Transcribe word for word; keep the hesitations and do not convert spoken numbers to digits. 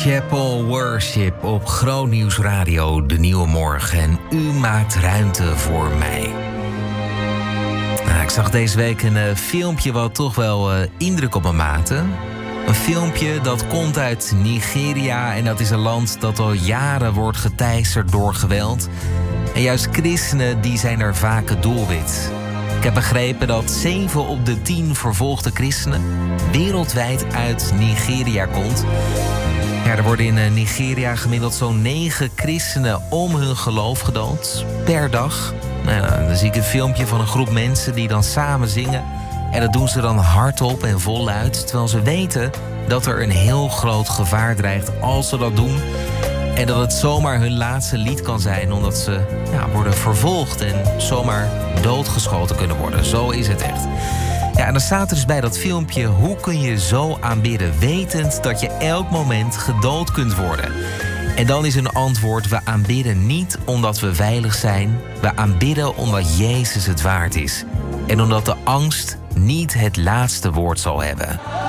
Chapel Worship op Groot Nieuws Radio, de Nieuwe Morgen. En u maakt ruimte voor mij. Nou, ik zag deze week een uh, filmpje wat toch wel uh, indruk op me maakte. Een filmpje dat komt uit Nigeria en dat is een land dat al jaren wordt geteisterd door geweld. En juist christenen die zijn er vaak het doelwit. Ik heb begrepen dat zeven op de tien vervolgde christenen wereldwijd uit Nigeria komt. Ja, er worden in Nigeria gemiddeld zo'n negen christenen om hun geloof gedood per dag. Nou ja, dan zie ik een filmpje van een groep mensen die dan samen zingen. En dat doen ze dan hardop en voluit, terwijl ze weten dat er een heel groot gevaar dreigt als ze dat doen. En dat het zomaar hun laatste lied kan zijn, omdat ze ja, worden vervolgd en zomaar doodgeschoten kunnen worden. Zo is het echt. Ja, en dan staat er dus bij dat filmpje: hoe kun je zo aanbidden, wetend dat je elk moment gedood kunt worden? En dan is een antwoord: we aanbidden niet omdat we veilig zijn. We aanbidden omdat Jezus het waard is. En omdat de angst niet het laatste woord zal hebben.